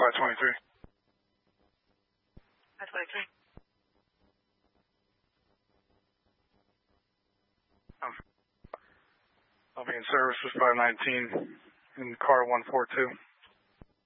523. 523. I'll be in service with 519 in car 142.